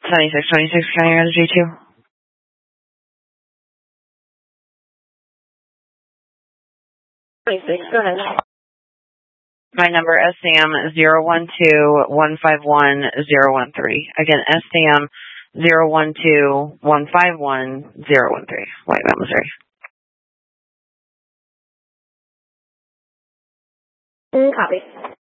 7626, County Road G2. Go ahead. My number SAM 012-151-013. Again, SAM 012-151-013. White Mountain, Missouri. Copy.